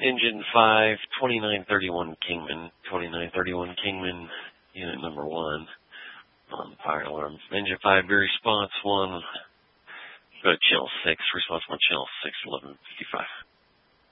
Engine 5, 2931 Kingman. 2931 Kingman, unit number 1 on the fire alarm. Engine 5, response 1. Go to channel 6, response 1, channel 6, 1155.